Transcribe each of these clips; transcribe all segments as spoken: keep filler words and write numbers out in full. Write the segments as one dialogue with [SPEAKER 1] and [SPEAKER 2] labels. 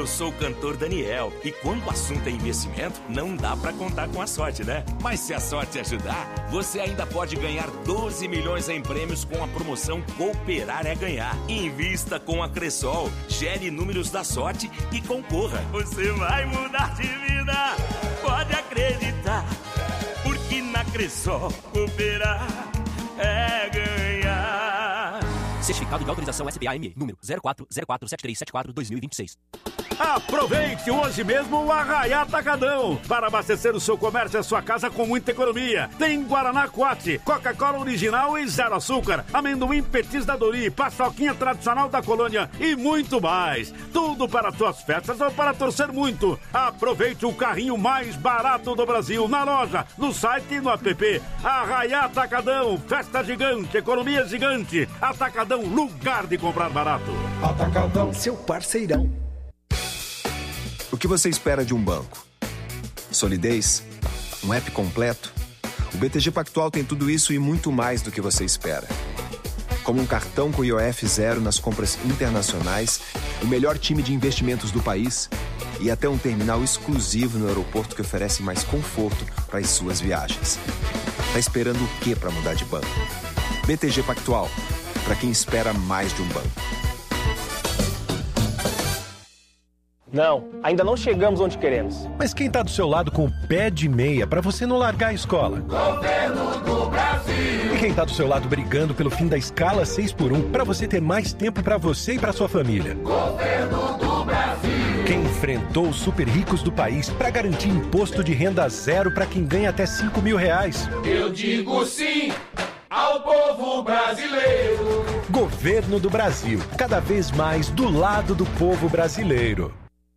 [SPEAKER 1] Eu sou o cantor Daniel e quando o assunto é investimento, não dá pra contar com a sorte, né? Mas se a sorte ajudar, você ainda pode ganhar doze milhões em prêmios com a promoção Cooperar é Ganhar. Invista com a Cressol, gere números da sorte e concorra. Você vai mudar de vida, pode acreditar, porque na Cressol cooperar é ganhar.
[SPEAKER 2] Certificado de autorização S B A M E, número zero quatro zero quatro sete três sete quatro dois mil e vinte e seis.
[SPEAKER 3] Aproveite hoje mesmo o Arraiá Atacadão para abastecer o seu comércio e a sua casa com muita economia. Tem Guaraná Coate, Coca-Cola original e zero açúcar, amendoim Petis da Dori, paçoquinha tradicional da colônia e muito mais. Tudo para suas festas ou para torcer muito. Aproveite o carrinho mais barato do Brasil na loja, no site e no app. Arraiá Atacadão, festa gigante, economia gigante. Atacadão, lugar de comprar barato.
[SPEAKER 4] Atacadão, seu parceirão.
[SPEAKER 5] O que você espera de um banco? Solidez? Um app completo? O B T G Pactual tem tudo isso e muito mais do que você espera. Como um cartão com I O F zero nas compras internacionais, o melhor time de investimentos do país e até um terminal exclusivo no aeroporto que oferece mais conforto para as suas viagens. Tá esperando o quê para mudar de banco? B T G Pactual, para quem espera mais de um banco.
[SPEAKER 6] Não, ainda não chegamos onde queremos.
[SPEAKER 7] Mas quem tá do seu lado com o pé de meia pra você não largar a escola?
[SPEAKER 8] Governo do Brasil!
[SPEAKER 7] E quem tá do seu lado brigando pelo fim da escala seis por um pra você ter mais tempo pra você e pra sua família?
[SPEAKER 8] Governo do Brasil!
[SPEAKER 7] Quem enfrentou os super ricos do país pra garantir imposto de renda zero pra quem ganha até cinco mil reais?
[SPEAKER 8] Eu digo sim ao povo brasileiro!
[SPEAKER 7] Governo do Brasil, cada vez mais do lado do povo brasileiro.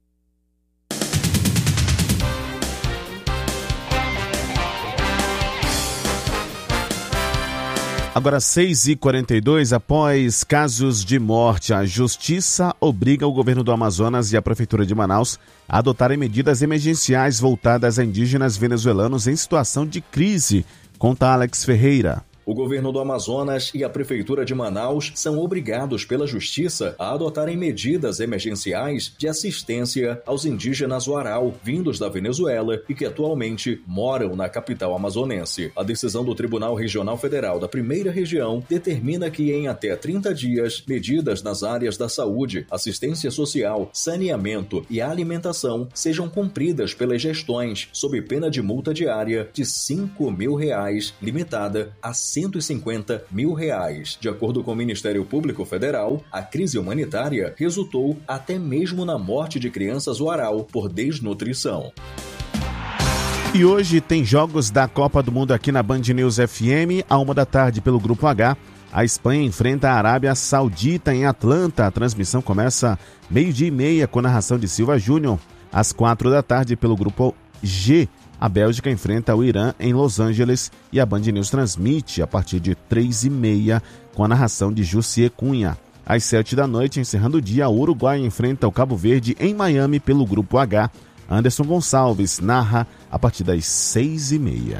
[SPEAKER 9] Agora seis e quarenta e dois, após casos de morte, a Justiça obriga o governo do Amazonas e a Prefeitura de Manaus a adotarem medidas emergenciais voltadas a indígenas venezuelanos em situação de crise. Conta Alex Ferreira.
[SPEAKER 10] O governo do Amazonas e a Prefeitura de Manaus são obrigados pela Justiça a adotarem medidas emergenciais de assistência aos indígenas Warau, vindos da Venezuela e que atualmente moram na capital amazonense. A decisão do Tribunal Regional Federal da Primeira Região determina que em até trinta dias, medidas nas áreas da saúde, assistência social, saneamento e alimentação sejam cumpridas pelas gestões, sob pena de multa diária de cinco mil reais, limitada a cento e cinquenta mil reais. De acordo com o Ministério Público Federal, a crise humanitária resultou até mesmo na morte de crianças Warau por desnutrição.
[SPEAKER 9] E hoje tem jogos da Copa do Mundo aqui na Band News F M, à uma da tarde pelo Grupo H. A Espanha enfrenta a Arábia Saudita em Atlanta. A transmissão começa meio-dia e meia com narração de Silva Júnior. Às quatro da tarde pelo Grupo G. A Bélgica enfrenta o Irã em Los Angeles e a Band News transmite a partir de três e meia com a narração de Jussier Cunha. Às sete da noite, encerrando o dia, o Uruguai enfrenta o Cabo Verde em Miami pelo Grupo H. Anderson Gonçalves narra a partir das seis e meia.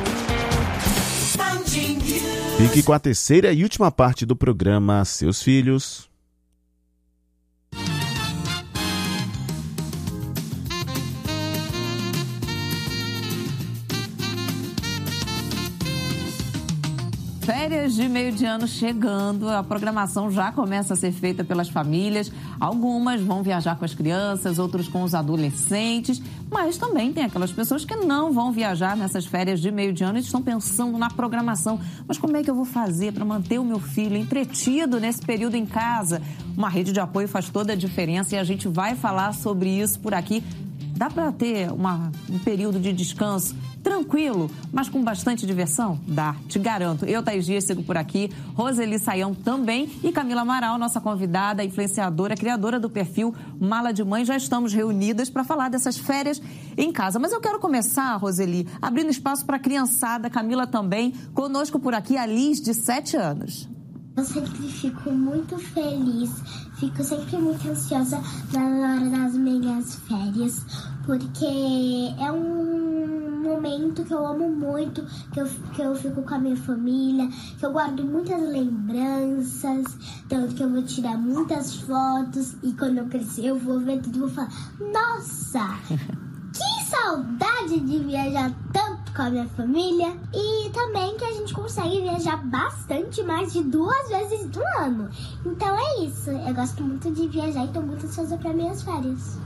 [SPEAKER 9] Fique com a terceira e última parte do programa Seus Filhos.
[SPEAKER 11] Férias de meio de ano chegando, a programação já começa a ser feita pelas famílias. Algumas vão viajar com as crianças, outros com os adolescentes, mas também tem aquelas pessoas que não vão viajar nessas férias de meio de ano e estão pensando na programação. Mas como é que eu vou fazer para manter o meu filho entretido nesse período em casa? Uma rede de apoio faz toda a diferença e a gente vai falar sobre isso por aqui. Dá para ter uma, um período de descanso tranquilo, mas com bastante diversão? Dá, te garanto. Eu, Thaís Dias, sigo por aqui, Roseli Saião também e Camila Amaral, nossa convidada, influenciadora, criadora do perfil Mala de Mãe. Já estamos reunidas para falar dessas férias em casa. Mas eu quero começar, Roseli, abrindo espaço para a criançada, Camila também. Conosco por aqui, a Liz, de sete anos.
[SPEAKER 12] Eu sempre fico muito feliz, fico sempre muito ansiosa na hora das minhas férias, porque é um momento que eu amo muito, que eu, que eu fico com a minha família, que eu guardo muitas lembranças, tanto que eu vou tirar muitas fotos e quando eu crescer eu vou ver tudo e vou falar, nossa, que saudade de viajar tanto com a minha família. E também que a gente consegue viajar bastante, mais de duas vezes no ano. Então é isso, eu gosto muito de viajar e estou muito ansiosa para minhas férias.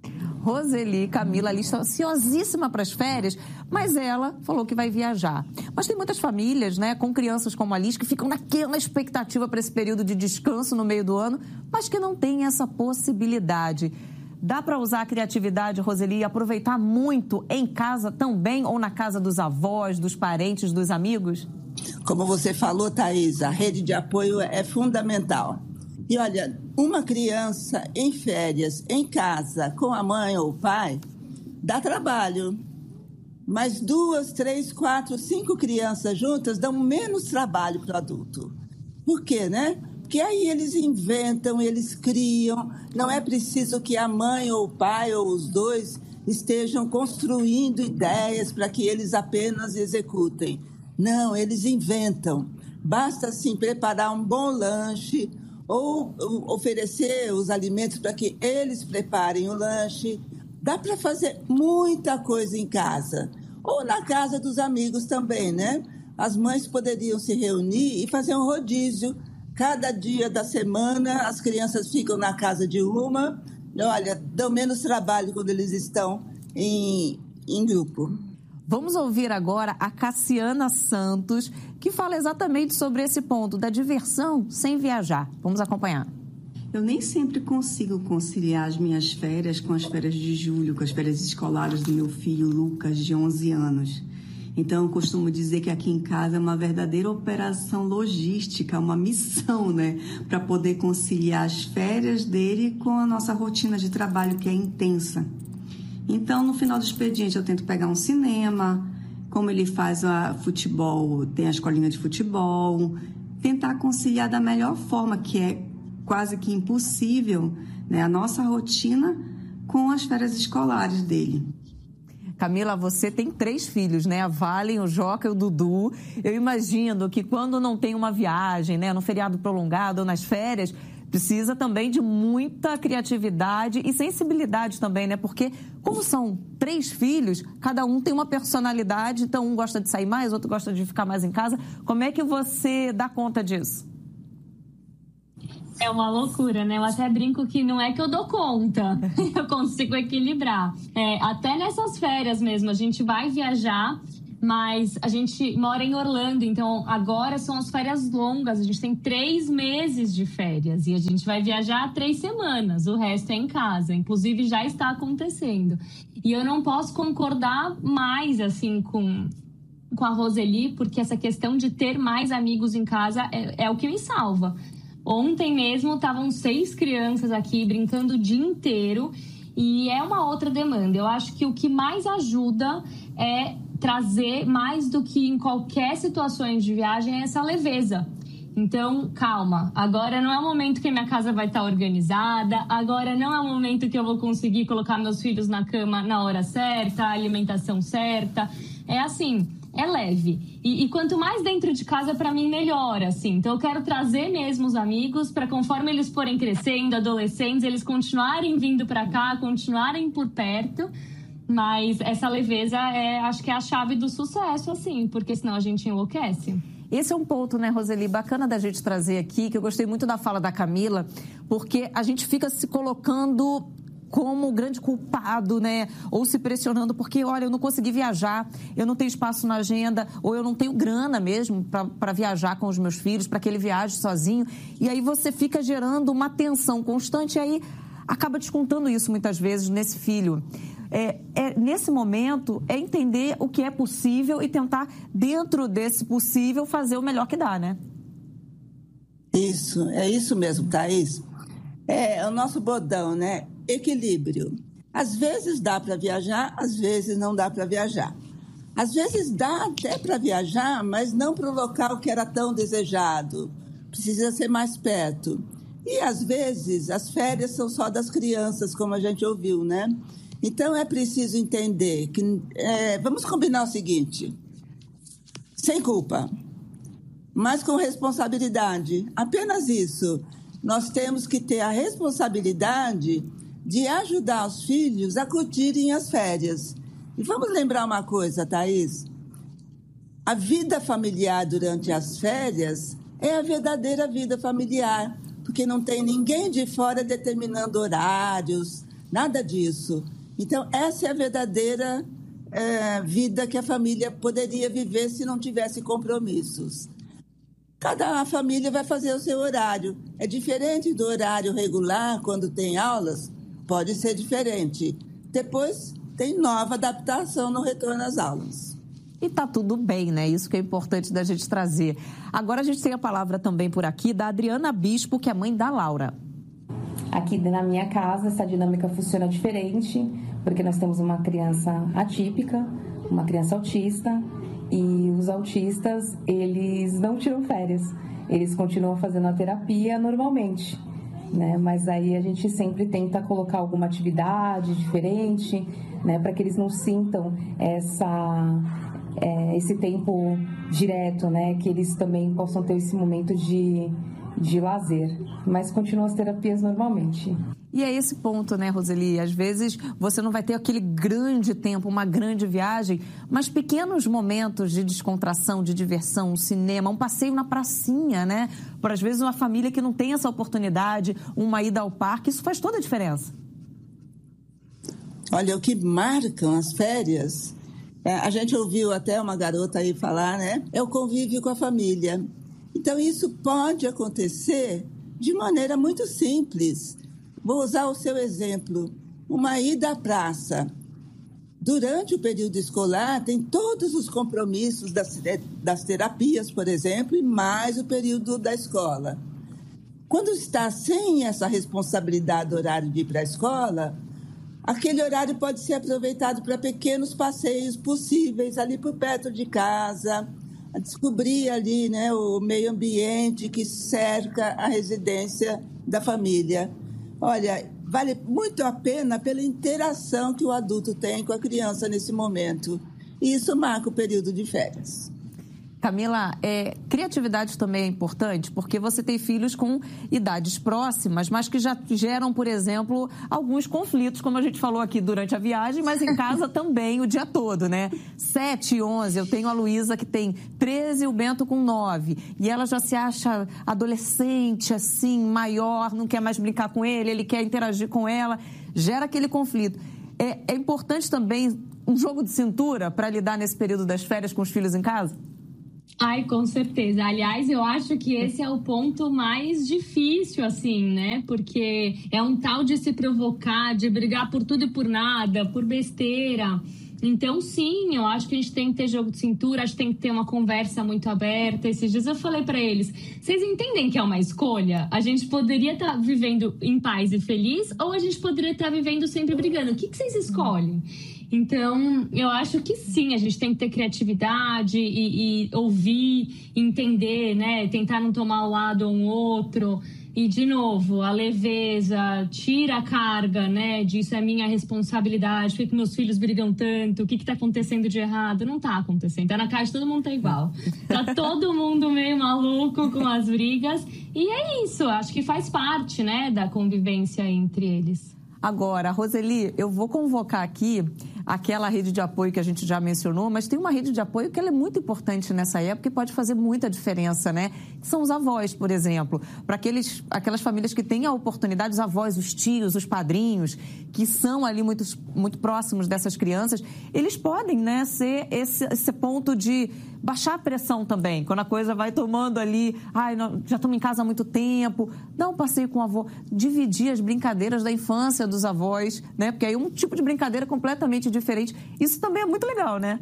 [SPEAKER 11] Roseli e Camila ali estão ansiosíssima para as férias, mas ela falou que vai viajar. Mas tem muitas famílias, né, com crianças como a Liz, que ficam naquela expectativa para esse período de descanso no meio do ano, mas que não tem essa possibilidade. Dá para usar a criatividade, Roseli, e aproveitar muito em casa também, ou na casa dos avós, dos parentes, dos amigos?
[SPEAKER 13] Como você falou, Thaís, a rede de apoio é fundamental. E olha, uma criança em férias, em casa, com a mãe ou o pai, dá trabalho. Mas duas, três, quatro, cinco crianças juntas dão menos trabalho para o adulto. Por quê, né? Porque aí eles inventam, eles criam. Não é preciso que a mãe ou o pai ou os dois estejam construindo ideias para que eles apenas executem. Não, eles inventam. Basta, assim, preparar um bom lanche ou oferecer os alimentos para que eles preparem o lanche. Dá para fazer muita coisa em casa. Ou na casa dos amigos também, né? As mães poderiam se reunir e fazer um rodízio. Cada dia da semana, as crianças ficam na casa de uma. Olha, dão menos trabalho quando eles estão em, em grupo.
[SPEAKER 11] Vamos ouvir agora a Cassiana Santos, que fala exatamente sobre esse ponto da diversão sem viajar. Vamos acompanhar.
[SPEAKER 14] Eu nem sempre consigo conciliar as minhas férias com as férias de julho, com as férias escolares do meu filho Lucas, de onze anos. Então, eu costumo dizer que aqui em casa é uma verdadeira operação logística, uma missão, né? Para poder conciliar as férias dele com a nossa rotina de trabalho, que é intensa. Então, no final do expediente, eu tento pegar um cinema, como ele faz a futebol, tem a escolinha de futebol, tentar conciliar da melhor forma, que é quase que impossível, né, a nossa rotina com as férias escolares dele.
[SPEAKER 11] Camila, você tem três filhos, né? A Valen, o Joca e o Dudu. Eu imagino que quando não tem uma viagem, né, num feriado prolongado ou nas férias, precisa também de muita criatividade e sensibilidade também, né? Porque como são três filhos, cada um tem uma personalidade, então um gosta de sair mais, outro gosta de ficar mais em casa. Como é que você dá conta disso?
[SPEAKER 15] É uma loucura, né? Eu até brinco que não é que eu dou conta, eu consigo equilibrar. É, até nessas férias mesmo, a gente vai viajar, mas a gente mora em Orlando, então agora são as férias longas, a gente tem três meses de férias e a gente vai viajar três semanas, o resto é em casa, inclusive já está acontecendo. E eu não posso concordar mais, assim, com... com a Roseli, porque essa questão de ter mais amigos em casa é, é o que me salva. Ontem mesmo estavam seis crianças aqui brincando o dia inteiro e é uma outra demanda. Eu acho que o que mais ajuda é trazer, mais do que em qualquer situação de viagem, é essa leveza. Então, calma, agora não é o momento que a minha casa vai estar organizada, agora não é o momento que eu vou conseguir colocar meus filhos na cama na hora certa, a alimentação certa. É assim... É leve. E, e quanto mais dentro de casa, para mim, melhor, assim. Então, eu quero trazer mesmo os amigos para, conforme eles forem crescendo, adolescentes, eles continuarem vindo para cá, continuarem por perto. Mas essa leveza, é, acho que é a chave do sucesso, assim, porque senão a gente enlouquece.
[SPEAKER 11] Esse é um ponto, né, Roseli, bacana da gente trazer aqui, que eu gostei muito da fala da Camila, porque a gente fica se colocando como o grande culpado, né? Ou se pressionando porque, olha, eu não consegui viajar, eu não tenho espaço na agenda, ou eu não tenho grana mesmo para viajar com os meus filhos, para que ele viaje sozinho. E aí você fica gerando uma tensão constante e aí acaba descontando isso muitas vezes nesse filho. É, é, nesse momento, é entender o que é possível e tentar, dentro desse possível, fazer o melhor que dá, né?
[SPEAKER 13] Isso, é isso mesmo, Thaís. É, é o nosso bordão, né? Equilíbrio. Às vezes dá para viajar, às vezes não dá para viajar. Às vezes dá até para viajar, mas não para o local que era tão desejado. Precisa ser mais perto. E às vezes as férias são só das crianças, como a gente ouviu, né? Então, é preciso entender que... É, vamos combinar o seguinte. Sem culpa, mas com responsabilidade. Apenas isso. Nós temos que ter a responsabilidade de ajudar os filhos a curtirem as férias. E vamos lembrar uma coisa, Thaís. A vida familiar durante as férias é a verdadeira vida familiar, porque não tem ninguém de fora determinando horários, nada disso. Então, essa é a verdadeira é, vida que a família poderia viver se não tivesse compromissos. Cada família vai fazer o seu horário. É diferente do horário regular, quando tem aulas, pode ser diferente. Depois, tem nova adaptação no retorno às aulas.
[SPEAKER 11] E tá tudo bem, né? Isso que é importante da gente trazer. Agora a gente tem a palavra também por aqui da Adriana Bispo, que é mãe da Laura.
[SPEAKER 16] Aqui na minha casa, essa dinâmica funciona diferente, porque nós temos uma criança atípica, uma criança autista, e os autistas, eles não tiram férias, eles continuam fazendo a terapia normalmente, né? Mas aí a gente sempre tenta colocar alguma atividade diferente, né? Para que eles não sintam essa, é, esse tempo direto, né? Que eles também possam ter esse momento de... de lazer, mas continuam as terapias normalmente.
[SPEAKER 11] E é esse ponto, né, Roseli? Às vezes você não vai ter aquele grande tempo, uma grande viagem, mas pequenos momentos de descontração, de diversão, um cinema, um passeio na pracinha, né? Por às vezes uma família que não tem essa oportunidade, uma ida ao parque, isso faz toda a diferença.
[SPEAKER 13] Olha, o que marcam as férias, é, a gente ouviu até uma garota aí falar, né? É o convívio com a família. Então, isso pode acontecer de maneira muito simples. Vou usar o seu exemplo. Uma ida à praça. Durante o período escolar, tem todos os compromissos das, das terapias, por exemplo, e mais o período da escola. Quando está sem essa responsabilidade do horário de ir para a escola, aquele horário pode ser aproveitado para pequenos passeios possíveis ali por perto de casa, a descobrir ali, né, o meio ambiente que cerca a residência da família. Olha, vale muito a pena pela interação que o adulto tem com a criança nesse momento. E isso marca o período de férias.
[SPEAKER 11] Camila, é, criatividade também é importante, porque você tem filhos com idades próximas, mas que já geram, por exemplo, alguns conflitos, como a gente falou aqui durante a viagem, mas em casa também o dia todo, né? sete e onze, eu tenho a Luísa que tem treze e o Bento com nove. E ela já se acha adolescente, assim, maior, não quer mais brincar com ele, ele quer interagir com ela, gera aquele conflito. É, é importante também um jogo de cintura para lidar nesse período das férias com os filhos em casa?
[SPEAKER 15] Ai, com certeza. Aliás, eu acho que esse é o ponto mais difícil, assim, né? Porque é um tal de se provocar, de brigar por tudo e por nada, por besteira. Então, sim, eu acho que a gente tem que ter jogo de cintura, acho que tem que ter uma conversa muito aberta. Esses dias eu falei pra eles, vocês entendem que é uma escolha? A gente poderia estar vivendo em paz e feliz, ou a gente poderia estar vivendo sempre brigando. O que, que vocês escolhem? Então, eu acho que sim, a gente tem que ter criatividade e, e ouvir, entender, né? Tentar não tomar ao lado um outro. E, de novo, a leveza, tira a carga, né? Disso é minha responsabilidade. Por que, que meus filhos brigam tanto? O que está acontecendo de errado? Não está acontecendo. Tá na casa, todo mundo tá igual. Tá todo mundo meio maluco com as brigas. E é isso, acho que faz parte, né? Da convivência entre eles.
[SPEAKER 11] Agora, Roseli, eu vou convocar aqui aquela rede de apoio que a gente já mencionou, mas tem uma rede de apoio que ela é muito importante nessa época e pode fazer muita diferença, né? Que são os avós, por exemplo. Para aqueles, aquelas famílias que têm a oportunidade, os avós, os tios, os padrinhos, que são ali muito, muito próximos dessas crianças, eles podem, né, ser esse, esse ponto de baixar a pressão também. Quando a coisa vai tomando ali, ai, não, já estamos em casa há muito tempo, dá um passeio com o avô, dividir as brincadeiras da infância dos avós, né? Porque aí é um tipo de brincadeira completamente diferente. Isso também é muito legal, né?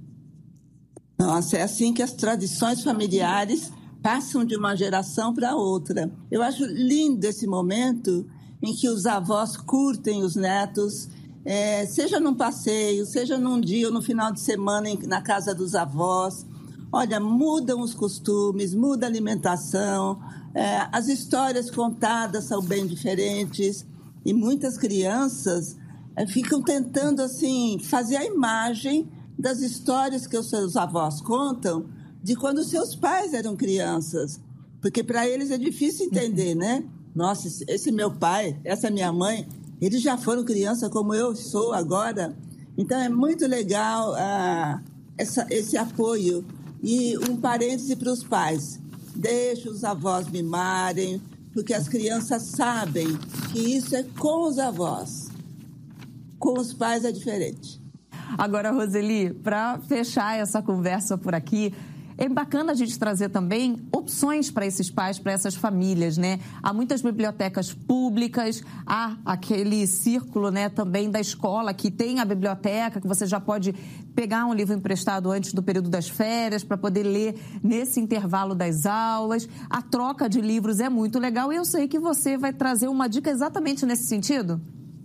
[SPEAKER 13] Nossa, é assim que as tradições familiares passam de uma geração para outra. Eu acho lindo esse momento em que os avós curtem os netos, é, seja num passeio, seja num dia ou no final de semana em, na casa dos avós. Olha, mudam os costumes, muda a alimentação, é, as histórias contadas são bem diferentes e muitas crianças ficam tentando assim fazer a imagem das histórias que os seus avós contam de quando seus pais eram crianças, porque para eles é difícil entender, né? Nossa, esse meu pai, essa minha mãe, eles já foram criança como eu sou agora. Então é muito legal ah, essa, esse apoio. E um parêntese para os pais: deixa os avós mimarem, porque as crianças sabem que isso é com os avós. Com os pais é diferente.
[SPEAKER 11] Agora, Roseli, para fechar essa conversa por aqui, é bacana a gente trazer também opções para esses pais, para essas famílias, né? Há muitas bibliotecas públicas, há aquele círculo, né, também da escola que tem a biblioteca, que você já pode pegar um livro emprestado antes do período das férias para poder ler nesse intervalo das aulas. A troca de livros é muito legal e eu sei que você vai trazer uma dica exatamente nesse sentido.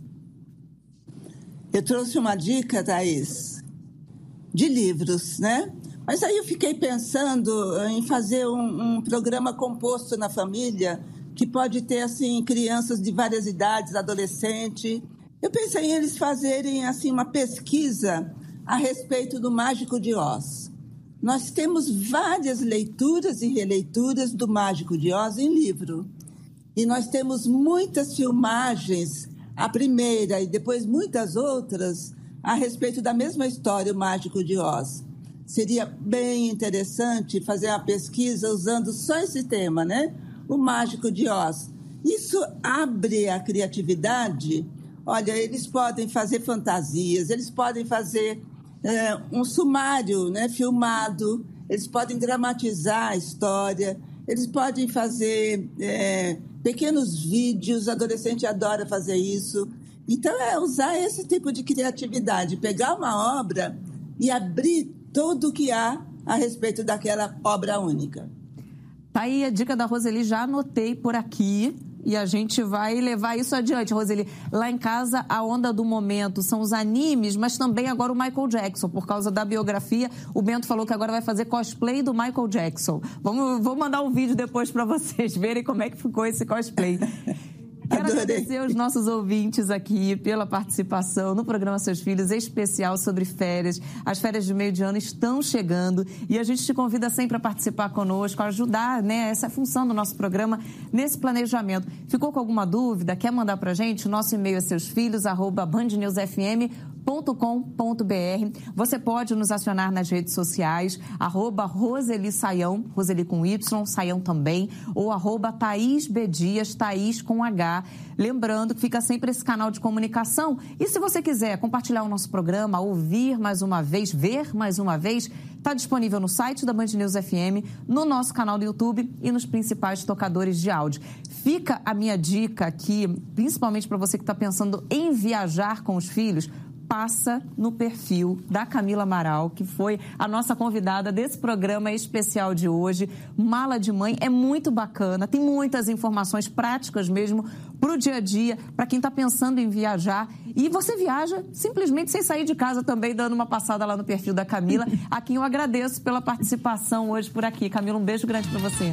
[SPEAKER 13] Eu trouxe uma dica, Thaís, de livros, né? Mas aí eu fiquei pensando em fazer um, um programa composto na família, que pode ter, assim, crianças de várias idades, adolescente. Eu pensei em eles fazerem, assim, uma pesquisa a respeito do Mágico de Oz. Nós temos várias leituras e releituras do Mágico de Oz em livro. E nós temos muitas filmagens, a primeira e depois muitas outras, a respeito da mesma história, o Mágico de Oz. Seria bem interessante fazer uma pesquisa usando só esse tema, né? O Mágico de Oz. Isso abre a criatividade. Olha, eles podem fazer fantasias, eles podem fazer é, um sumário, né, filmado, eles podem dramatizar a história, eles podem fazer é, pequenos vídeos, adolescente adora fazer isso. Então, é usar esse tipo de criatividade, pegar uma obra e abrir tudo o que há a respeito daquela obra única.
[SPEAKER 11] Tá aí a dica da Roseli, já anotei por aqui e a gente vai levar isso adiante, Roseli. Lá em casa, a onda do momento são os animes, mas também agora o Michael Jackson, por causa da biografia. O Bento falou que agora vai fazer cosplay do Michael Jackson. Vamos, vou mandar um vídeo depois para vocês verem como é que ficou esse cosplay. Quero
[SPEAKER 13] Adorei.
[SPEAKER 11] agradecer aos nossos ouvintes aqui pela participação no programa Seus Filhos, especial sobre férias. As férias de meio de ano estão chegando e a gente te convida sempre a participar conosco, a ajudar, né, essa função do nosso programa nesse planejamento. Ficou com alguma dúvida? Quer mandar pra gente? Nosso e-mail é seusfilhos arroba band news f m ponto com ponto b r. Você pode nos acionar nas redes sociais, arroba Roseli Saião, Roseli com Y, Saião também, ou arroba Thaís B. Dias, Thaís com H. Lembrando que fica sempre esse canal de comunicação. E se você quiser compartilhar o nosso programa, ouvir mais uma vez, ver mais uma vez, está disponível no site da Band News F M, no nosso canal do YouTube e nos principais tocadores de áudio. Fica a minha dica aqui, principalmente para você que está pensando em viajar com os filhos, passa no perfil da Camila Amaral, que foi a nossa convidada desse programa especial de hoje. Mala de Mãe é muito bacana, tem muitas informações práticas mesmo para o dia a dia, para quem está pensando em viajar. E você viaja simplesmente sem sair de casa também, dando uma passada lá no perfil da Camila, a quem eu agradeço pela participação hoje por aqui. Camila, um beijo grande para você.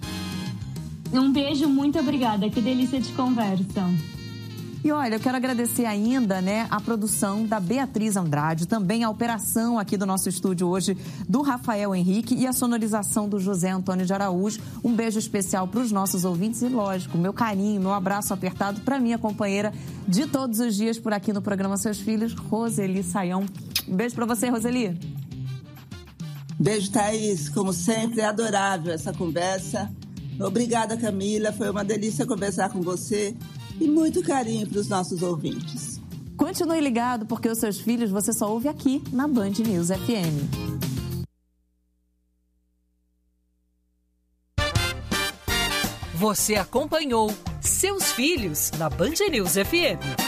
[SPEAKER 15] Um beijo, muito obrigada. Que delícia de conversa.
[SPEAKER 11] E olha, eu quero agradecer ainda, né, a produção da Beatriz Andrade, também a operação aqui do nosso estúdio hoje do Rafael Henrique e a sonorização do José Antônio de Araújo. Um beijo especial para os nossos ouvintes e, lógico, meu carinho, meu abraço apertado para minha companheira de todos os dias por aqui no programa Seus Filhos, Roseli Saião. Um beijo para você, Roseli.
[SPEAKER 13] Beijo, Thaís. Como sempre, é adorável essa conversa. Obrigada, Camila. Foi uma delícia conversar com você. E muito carinho para os nossos ouvintes.
[SPEAKER 11] Continue ligado, porque os Seus Filhos você só ouve aqui na Band News F M.
[SPEAKER 17] Você acompanhou Seus Filhos na Band News F M.